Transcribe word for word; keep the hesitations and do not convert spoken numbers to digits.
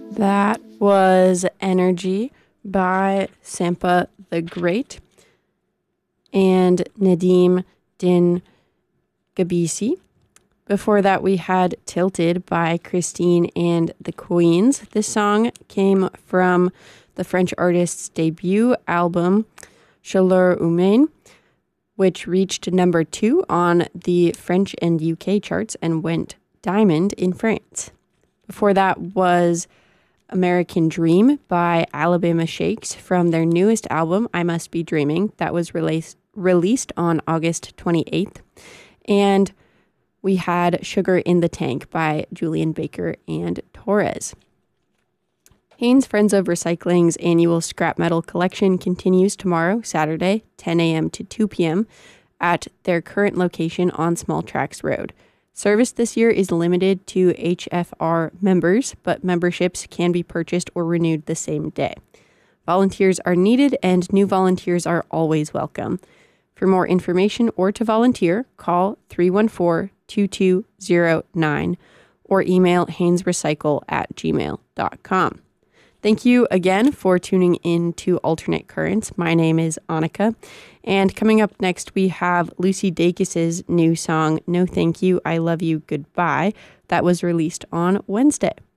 That was Energy by Sampa the Great and Nadim Din Gabisi. Before that, we had Tilted by Christine and the Queens. This song came from the French artist's debut album, Chaleur Humaine, which reached number two on the French and U K charts and went diamond in France. Before that was American Dream by Alabama Shakes from their newest album, I Must Be Dreaming, that was released released on August twenty-eighth. And we had Sugar in the Tank by Julian Baker and Torres. Haynes Friends of Recycling's annual scrap metal collection continues tomorrow, Saturday, ten a.m. to two p.m. at their current location on Small Tracks Road. Service this year is limited to H F R members, but memberships can be purchased or renewed the same day. Volunteers are needed and new volunteers are always welcome. For more information or to volunteer, call three one four, two two zero nine or email haynesrecycle at gmail dot com. Thank you again for tuning in to Alternate Currents. My name is Annika, and coming up next we have Lucy Dacus's new song, No Thank You, I Love You, Goodbye, that was released on Wednesday.